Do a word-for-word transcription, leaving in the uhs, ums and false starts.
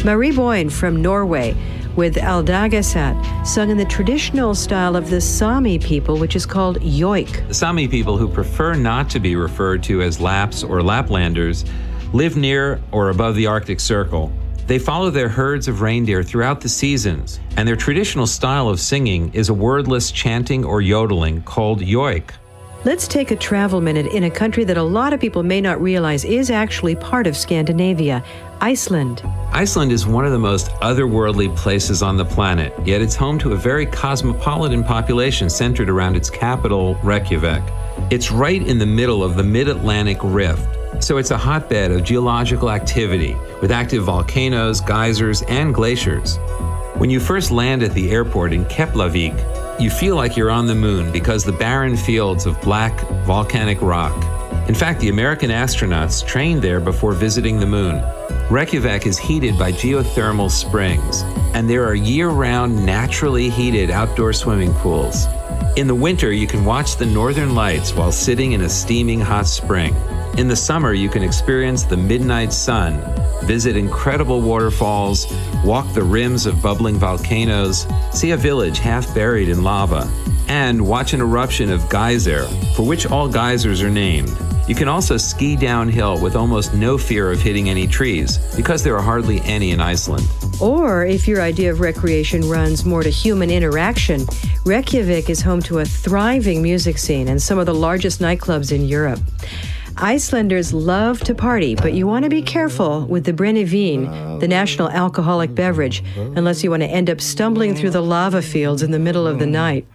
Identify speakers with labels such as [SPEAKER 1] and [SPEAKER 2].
[SPEAKER 1] Marie Boyne from Norway with Aldagasat, sung in the traditional style of the Sami people, which is called joik.
[SPEAKER 2] The Sami people, who prefer not to be referred to as Laps or Laplanders, live near or above the Arctic Circle. They follow their herds of reindeer throughout the seasons, and their traditional style of singing is a wordless chanting or yodeling called joik.
[SPEAKER 1] Let's take a travel minute in a country that a lot of people may not realize is actually part of Scandinavia, Iceland.
[SPEAKER 2] Iceland is one of the most otherworldly places on the planet, yet it's home to a very cosmopolitan population centered around its capital, Reykjavik. It's right in the middle of the Mid-Atlantic Rift, so it's a hotbed of geological activity with active volcanoes, geysers, and glaciers. When you first land at the airport in Keflavik, you feel like you're on the moon because the barren fields of black volcanic rock. In fact, the American astronauts trained there before visiting the moon. Reykjavik is heated by geothermal springs, and there are year-round naturally heated outdoor swimming pools. In the winter, you can watch the northern lights while sitting in a steaming hot spring. In the summer, you can experience the midnight sun, visit incredible waterfalls, walk the rims of bubbling volcanoes, see a village half buried in lava, and watch an eruption of geyser, for which all geysers are named. You can also ski downhill with almost no fear of hitting any trees, because there are hardly any in Iceland.
[SPEAKER 1] Or if your idea of recreation runs more to human interaction, Reykjavik is home to a thriving music scene and some of the largest nightclubs in Europe. Icelanders love to party, but you want to be careful with the brennivin, the national alcoholic beverage, unless you want to end up stumbling through the lava fields in the middle of the night.